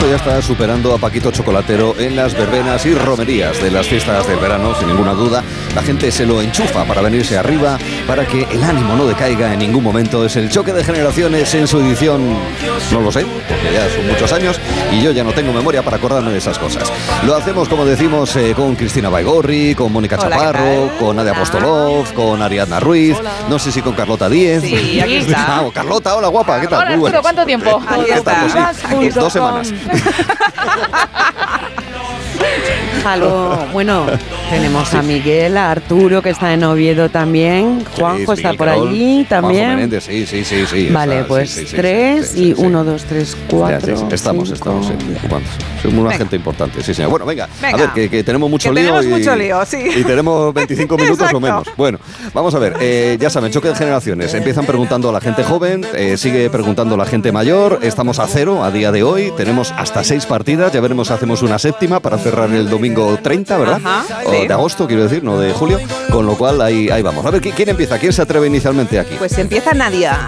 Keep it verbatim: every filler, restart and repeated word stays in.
esto ya está superando a Paquito Chocolatero en las verbenas y romerías de las fiestas del verano, sin ninguna duda. La gente se lo enchufa para venirse arriba, para que el ánimo no decaiga en ningún momento. Es el Choque de Generaciones en su edición, no lo sé, porque ya son muchos años y yo ya no tengo memoria para acordarme de esas cosas. Lo hacemos, como decimos, eh, con Cristina Baigorri, con Mónica Hola, Chaparro, con Nadia Apostolov, con Ariadna Ruiz, hola. No sé si con Carlota Díez. Sí, aquí está. Ah, Carlota, hola guapa, ¿qué tal? Hola, Arturo, ¿cuánto tiempo? Ahí ¿Qué tal? está. Pues sí, dos semanas. Aló, bueno, tenemos a Miguel, a Arturo, que está en Oviedo también, Juanjo Sí, está Miguel por Carol, allí también. Juanjo Menéndez, sí, sí, sí, sí. Vale, está, pues sí, sí, tres sí, sí, y sí, uno, sí. dos, tres, cuatro. Ya, sí, estamos, cinco. estamos, sí, ocupando. Somos una Venga. gente importante, sí, señor. Bueno, venga, Venga. a ver, que, que tenemos mucho Que lío. tenemos y, mucho lío, sí. Y tenemos veinticinco minutos Exacto. o menos. Bueno, vamos a ver, eh, ya saben, Choque de Generaciones. Empiezan preguntando a la gente joven, eh, sigue preguntando a la gente mayor. Estamos a cero a día de hoy. Tenemos hasta seis partidas. Ya veremos si hacemos una séptima para cerrar el domingo treinta, ¿verdad? Ajá, O sí. de agosto, quiero decir, no de julio. Con lo cual, ahí, ahí vamos. A ver, ¿quién empieza? ¿Quién se atreve inicialmente aquí? Pues empieza Nadia.